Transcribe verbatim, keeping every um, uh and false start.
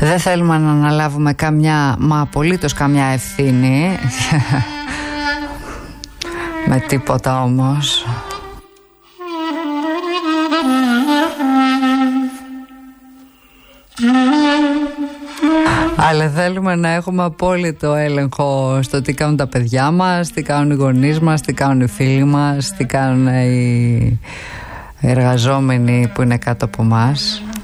Δεν θέλουμε να αναλάβουμε καμιά, μα απολύτως καμιά ευθύνη με τίποτα όμως. Αλλά θέλουμε να έχουμε απόλυτο έλεγχο στο τι κάνουν τα παιδιά μας, τι κάνουν οι γονείς μας, τι κάνουν οι φίλοι μας, τι κάνουν οι εργαζόμενοι που είναι κάτω από μας.